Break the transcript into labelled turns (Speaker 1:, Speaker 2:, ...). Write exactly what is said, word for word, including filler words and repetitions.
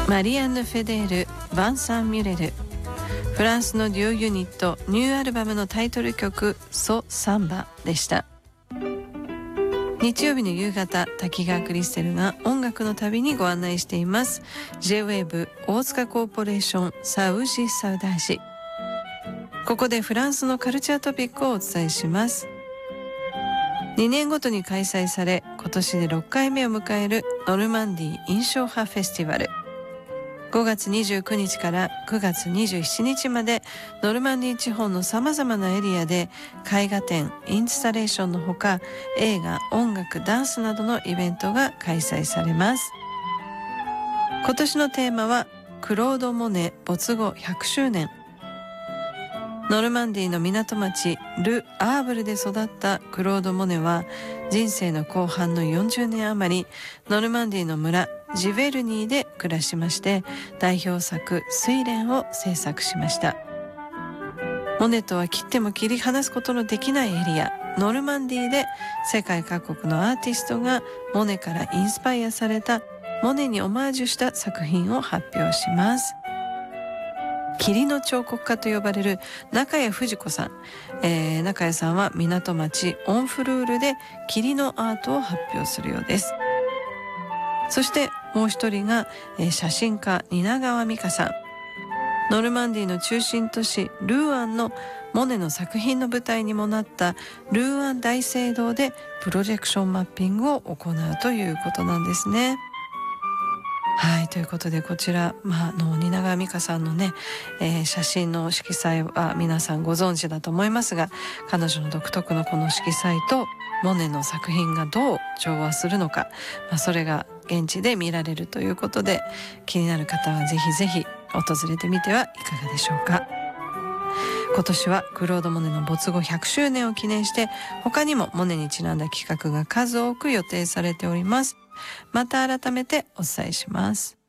Speaker 1: マリアンヌ・フェデール、ヴァンサン・ミュレル。フランスのデュオユニット、ニューアルバムのタイトル曲ソ・サンバでした。日曜日の夕方、滝川クリステルが音楽の旅にご案内しています。 J-ウェーブ 大塚コーポレーションサウジ・サウダージ。ここでフランスのカルチャートピックをお伝えします。にねんごとに開催され、今年でろっかいめを迎えるノルマンディー印象派フェスティバル。ごがつにじゅうくにちからくがつにじゅうしちにちまで、ノルマンディー地方の様々なエリアで絵画展、インスタレーションのほか、映画、音楽、ダンスなどのイベントが開催されます。今年のテーマはクロード・モネ没後ひゃくしゅうねん。ノルマンディーの港町ル・アーブルで育ったクロード・モネは、人生の後半のよんじゅうねん余り、ノルマンディーの村ジヴェルニーで暮らしまして、代表作睡蓮を制作しました。モネとは切っても切り離すことのできないエリアノルマンディーで、世界各国のアーティストがモネからインスパイアされたモネにオマージュした作品を発表します。霧の彫刻家と呼ばれる中谷藤子さん、えー、中谷さんは港町オンフルールで霧のアートを発表するようです。そしてもう一人が、えー、写真家蜷川美香さん。ノルマンディーの中心都市ルーアンのモネの作品の舞台にもなったルーアン大聖堂でプロジェクションマッピングを行うということなんですね。はい、ということでこちら、まあ、あの蜷川美香さんのね、えー、写真の色彩は皆さんご存知だと思いますが、彼女の独特のこの色彩とモネの作品がどう調和するのか、まあ、それが現地で見られるということで、気になる方はぜひぜひ訪れてみてはいかがでしょうか。今年はクロード・モネの没後ひゃくしゅうねんを記念して、他にもモネにちなんだ企画が数多く予定されております。また改めてお伝えします。